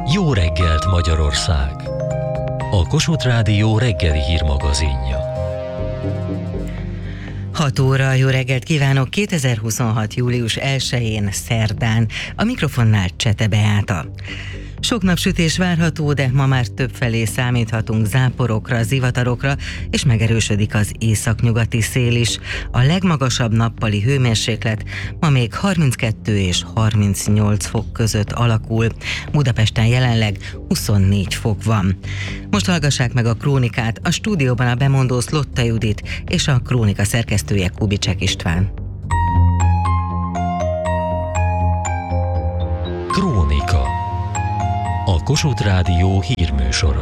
Jó reggelt Magyarország! A Kossuth Rádió reggeli hírmagazinja. 6 óra, jó reggelt kívánok! 2026. július 1-én szerdán. A mikrofonnál Csete Beáta. Sok napsütés várható, de ma már többfelé számíthatunk záporokra, zivatarokra, és megerősödik az északnyugati szél is. A legmagasabb nappali hőmérséklet ma még 32 és 38 fok között alakul. Budapesten jelenleg 24 fok van. Most hallgassák meg a krónikát, a stúdióban a bemondó Szlotta Judit és a krónika szerkesztője Kubicsek István. Krónika. A Kossuth Rádió hírműsora.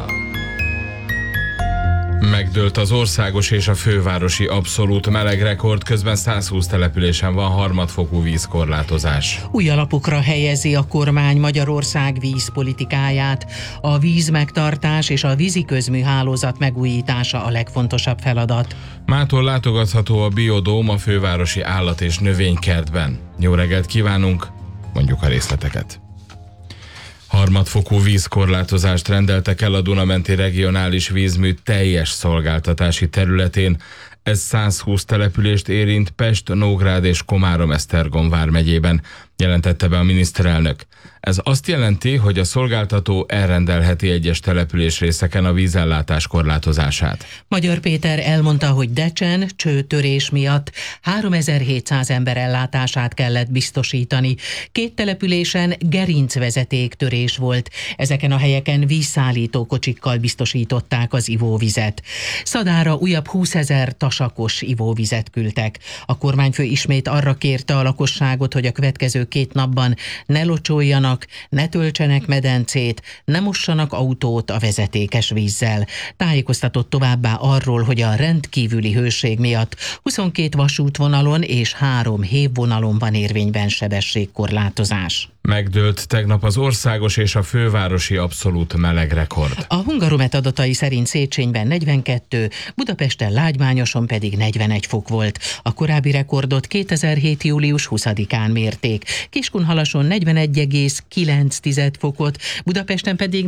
Megdőlt az országos és a fővárosi abszolút melegrekord, közben 120 településen van harmadfokú vízkorlátozás. Új alapokra helyezi a kormány Magyarország vízpolitikáját. A vízmegtartás és a víziközműhálózat megújítása a legfontosabb feladat. Mától látogatható a Biodóm a fővárosi állat- és növénykertben. Jó reggelt kívánunk, mondjuk a részleteket. Harmadfokú vízkorlátozást rendeltek el a Duna-menti regionális vízmű teljes szolgáltatási területén. Ez 120 települést érint Pest, Nógrád és Komárom-Esztergom vármegyében, jelentette be a miniszterelnök. Ez azt jelenti, hogy a szolgáltató elrendelheti egyes településrészeken a vízellátás korlátozását. Magyar Péter elmondta, hogy Decsen csőtörés miatt 3700 ember ellátását kellett biztosítani. 2 településen gerincvezetéktörés volt. Ezeken a helyeken vízszállító kocsikkal biztosították az ivóvizet. Szadára újabb 20 000 tasakos ivóvizet küldtek. A kormányfő ismét arra kérte a lakosságot, hogy a következő 2 napban ne locsoljanak, ne töltsenek medencét, ne mossanak autót a vezetékes vízzel. Tájékoztatott továbbá arról, hogy a rendkívüli hőség miatt 22 vasútvonalon és 3 hévvonalon van érvényben sebességkorlátozás. Megdőlt tegnap az országos és a fővárosi abszolút melegrekord. A Hungaromet adatai szerint Széchenyben 42, Budapesten Lágymányoson pedig 41 fok volt. A korábbi rekordot 2007. július 20-án mérték. Kiskunhalason 41,9 fokot, Budapesten pedig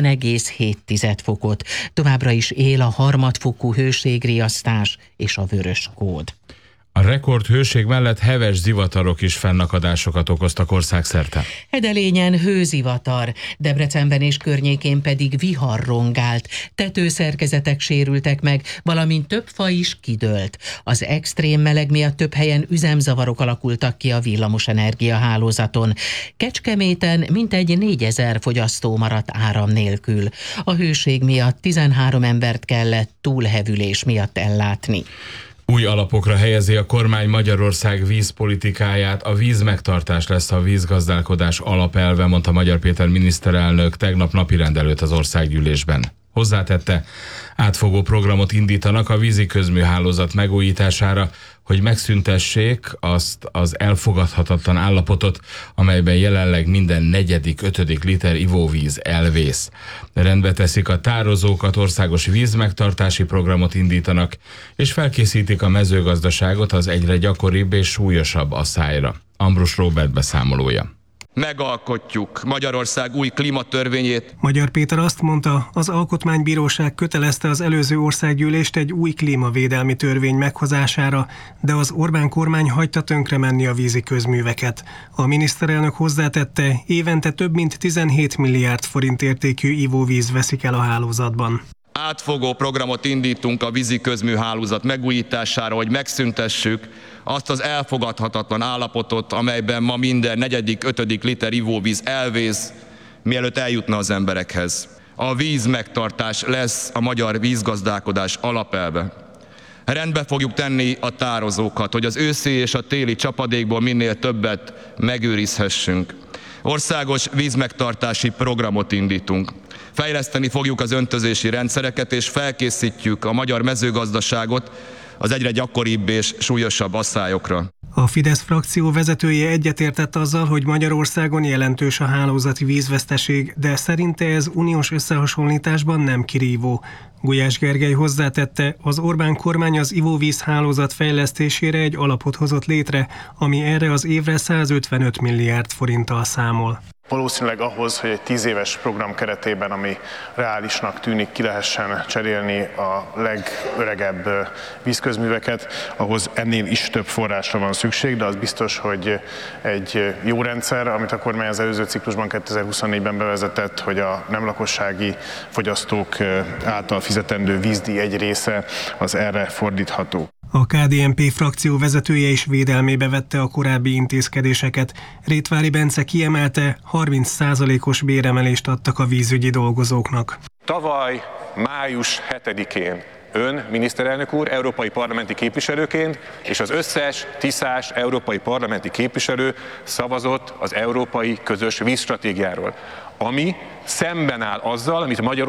40,7 fokot. Továbbra is él a harmadfokú hőségriasztás és a vörös kód. A rekord hőség mellett heves zivatarok is fennakadásokat okoztak országszerte. Edelényen hőzivatar, Debrecenben és környékén pedig vihar rongált, tetőszerkezetek sérültek meg, valamint több fa is kidőlt. Az extrém meleg miatt több helyen üzemzavarok alakultak ki a villamosenergia hálózaton. Kecskeméten mintegy 4000 fogyasztó maradt áram nélkül. A hőség miatt 13 embert kellett túlhevülés miatt ellátni. Új alapokra helyezi a kormány Magyarország vízpolitikáját, a vízmegtartás lesz a vízgazdálkodás alapelve, mondta Magyar Péter miniszterelnök tegnap napirend az országgyűlésben. Hozzátette, átfogó programot indítanak a víziközműhálózat megújítására, hogy megszüntessék azt az elfogadhatatlan állapotot, amelyben jelenleg minden 4.-5. liter ivóvíz elvész. Rendbe teszik a tározókat, országos vízmegtartási programot indítanak, és felkészítik a mezőgazdaságot az egyre gyakoribb és súlyosabb asszályra. Ambrus Róbert beszámolója. Megalkotjuk Magyarország új klímatörvényét. Magyar Péter azt mondta, az Alkotmánybíróság kötelezte az előző országgyűlést egy új klímavédelmi törvény meghozására, de az Orbán kormány hagyta tönkre menni a vízi közműveket. A miniszterelnök hozzátette, évente több mint 17 milliárd forint értékű ivóvíz veszik el a hálózatban. Átfogó programot indítunk a vízi közműhálózat megújítására, hogy megszüntessük azt az elfogadhatatlan állapotot, amelyben ma minden 4.-5. liter ivóvíz elvész, mielőtt eljutna az emberekhez. A vízmegtartás lesz a magyar vízgazdálkodás alapelve. Rendbe fogjuk tenni a tározókat, hogy az őszi és a téli csapadékból minél többet megőrizhessünk. Országos vízmegtartási programot indítunk. Fejleszteni fogjuk az öntözési rendszereket, és felkészítjük a magyar mezőgazdaságot az egyre gyakoribb és súlyosabb asszályokra. A Fidesz frakció vezetője egyetértett azzal, hogy Magyarországon jelentős a hálózati vízveszteség, de szerinte ez uniós összehasonlításban nem kirívó. Gulyás Gergely hozzátette, az Orbán kormány az ivóvíz hálózat fejlesztésére egy alapot hozott létre, ami erre az évre 155 milliárd forinttal számol. Valószínűleg ahhoz, hogy egy 10 éves program keretében, ami reálisnak tűnik, ki lehessen cserélni a legöregebb vízközműveket, ahhoz ennél is több forrásra van szükség, de az biztos, hogy egy jó rendszer, amit a kormány az előző ciklusban 2024-ben bevezetett, hogy a nem lakossági fogyasztók által fizetendő vízdíj egy része az erre fordítható. A KDNP frakció vezetője is védelmébe vette a korábbi intézkedéseket. Rétvári Bence kiemelte, 30%-os béremelést adtak a vízügyi dolgozóknak. Tavaly május 7-én ön, miniszterelnök úr, európai parlamenti képviselőként és az összes tiszás európai parlamenti képviselő szavazott az európai közös vízstratégiáról, ami szemben áll azzal, amit Magyarország